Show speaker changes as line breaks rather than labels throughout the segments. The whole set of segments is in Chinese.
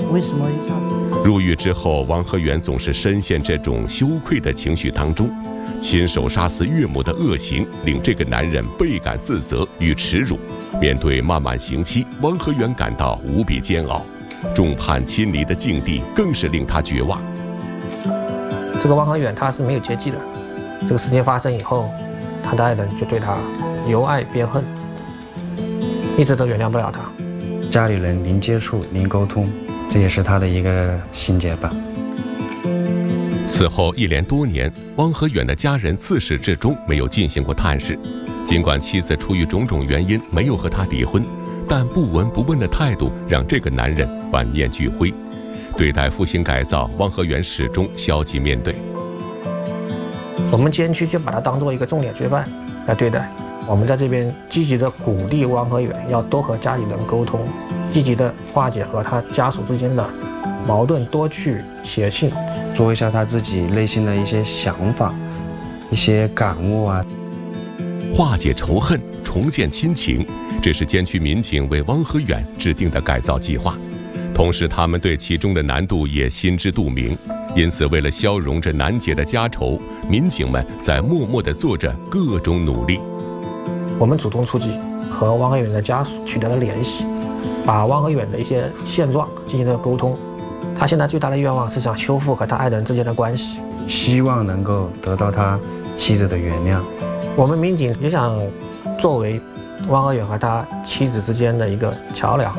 为什么一下子？
入狱之后，王和元总是深陷这种羞愧的情绪当中。亲手杀死岳母的恶行，令这个男人倍感自责与耻辱。面对漫漫刑期，王和元感到无比煎熬，众叛亲离的境地更是令他绝望。
这个王和元他是没有阶级的，这个事情发生以后，他的爱人就对他由爱变恨，一直都原谅不了他。
家里人零接触、零沟通，这也是他的一个心结吧。
此后一连多年，汪和远的家人自始至终没有进行过探视。尽管妻子出于种种原因没有和他离婚，但不闻不问的态度让这个男人万念俱灰。对待复兴改造，汪和远始终消极面对。
我们监区就把他当作一个重点罪犯来对待。我们在这边积极的鼓励汪和远要多和家里人沟通，积极的化解和他家属之间的矛盾，多去写信，
说一下他自己内心的一些想法、一些感悟啊。
化解仇恨，重建亲情，这是监区民警为汪和远制定的改造计划。同时，他们对其中的难度也心知肚明。因此，为了消融这难解的家仇，民警们在默默地做着各种努力。
我们主动出击，和汪和远的家属取得了联系，把汪和远的一些现状进行了沟通。他现在最大的愿望是想修复和他爱人之间的关系，
希望能够得到他妻子的原谅。
我们民警也想作为汪和远和他妻子之间的一个桥梁。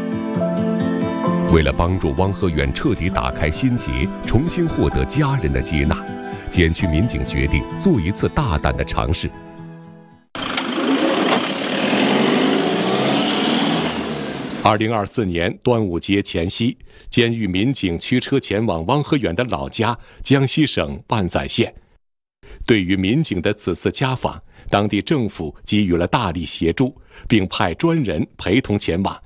为了帮助汪和远彻底打开心结，重新获得家人的接纳，监区民警决定做一次大胆的尝试。2024年端午节前夕，监狱民警驱车前往汪和远的老家江西省万载县。对于民警的此次家访，当地政府给予了大力协助，并派专人陪同前往。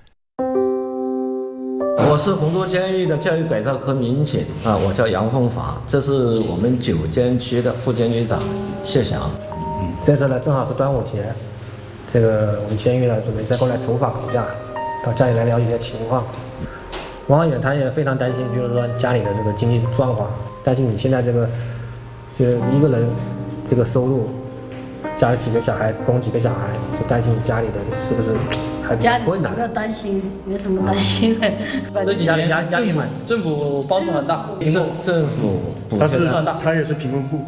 我是洪都监狱的教育改造科民警啊，我叫杨凤法，这是我们9监区的副监局长谢翔。
这次呢正好是端午节，这个我们监狱呢准备再过来走访一下，到家里来聊一些情况。汪和远他也非常担心，就是说家里的这个经济状况，担心你现在这个就是一个人这个收入，加了几个小孩，供几个小孩，就担心家里的是不是还比较困难。
不要担心，没什么担心的。
这几年压力蛮，
政府帮助很大，
政府补贴
很大，
他也是贫困户，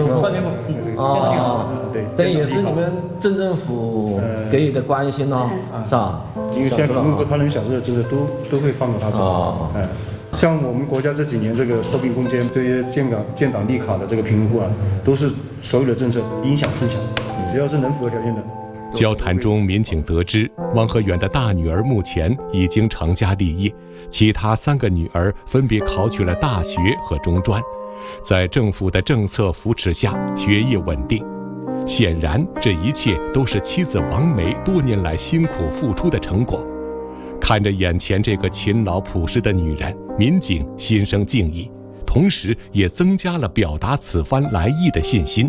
对，这也是你们镇政府给予的关心哦，是吧？
因为现在贫困户他能享受的这个都会放到他身上。像我们国家这几年这个脱贫攻坚，这些建档立卡的这个贫困户啊，都是所有的政策影响正向，只要是能符合条件的。
交谈中，民警得知汪和远的大女儿目前已经成家立业，其他3个女儿分别考取了大学和中专，在政府的政策扶持下，学业稳定。显然，这一切都是妻子王梅多年来辛苦付出的成果。看着眼前这个勤劳朴实的女人，民警心生敬意，同时也增加了表达此番来意的信心。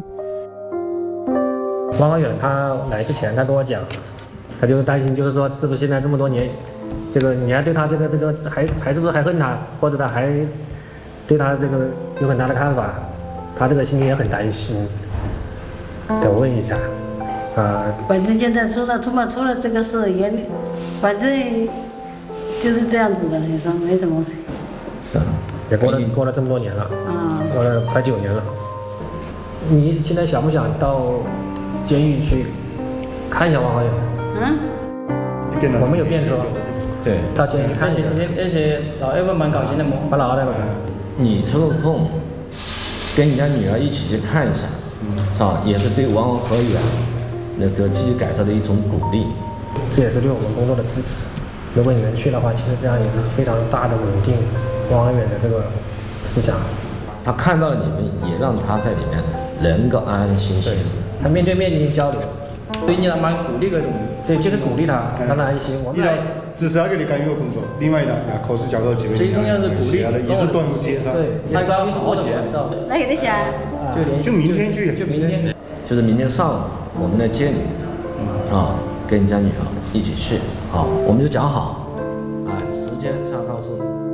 汪和远他来之前，他跟我讲，他就是担心，就是说是不是现在这么多年，这个你还对他这个还是不是还恨他，或者他还对他这个有很大的看法，他这个心里也很担心。得问一下，
反正现在出了这个事也，反正就是这样子的，你说没什么。
是，也过了这么多年了，过了快9年了。你现在想不想到监狱去看一下汪和远？我们有便车，
对，
到监狱去看一下。
而且老二蛮高兴的嘛，
把老二带过去。
你抽个空，跟你家女儿一起去看一下，是吧？也是对汪和远那个积极改造的一种鼓励。
这也是对我们工作的支持。如果你能去的话，其实这样也是非常大的稳定汪和远的这个思想。
他看到了你们，也让他在里面能够安安心心。
他面对面进行交流，
对你蛮鼓励的。
对，就是鼓励他，让他安心。我们
至少给你干一个工作，另外呢，考试交到几个。
最重要是鼓励，
也是端午节，
对，
还搞好好节。
那也得想，
就明天去，
就明天，
就是明天上午我们来接你，跟你家女儿一起去，好，我们就讲好。